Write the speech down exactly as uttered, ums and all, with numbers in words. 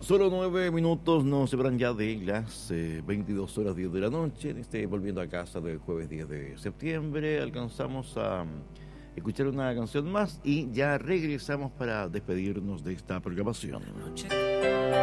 Solo nueve minutos nos separan ya de las eh, veintidós horas diez de la noche. En este Volviendo a Casa del jueves diez de septiembre alcanzamos a um, escuchar una canción más y ya regresamos para despedirnos de esta programación.